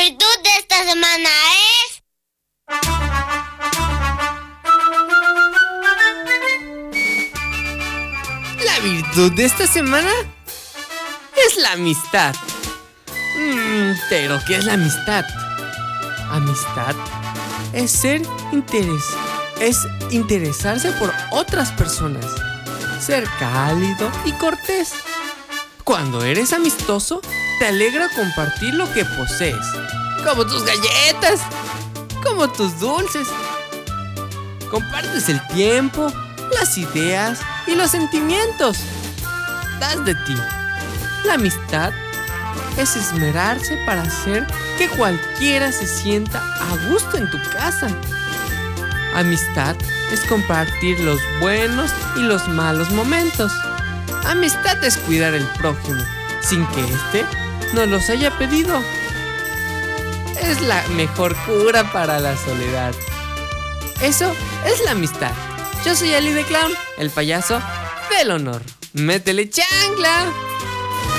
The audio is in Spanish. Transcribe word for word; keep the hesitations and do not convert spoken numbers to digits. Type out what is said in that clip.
virtud de esta semana es... La virtud de esta semana es la amistad. Mm, pero ¿qué es la amistad? Amistad es ser interés, es interesarse por otras personas, ser cálido y cortés. Cuando eres amistoso, te alegra compartir lo que posees, como tus galletas, como tus dulces. Compartes el tiempo, las ideas y los sentimientos. Das de ti. La amistad es esmerarse para hacer que cualquiera se sienta a gusto en tu casa. Amistad es compartir los buenos y los malos momentos. Amistad es cuidar al prójimo sin que éste nos los haya pedido. Es la mejor cura para la soledad. Eso es la amistad. Yo soy Ali the Clown, el payaso del honor. ¡Métele chancla!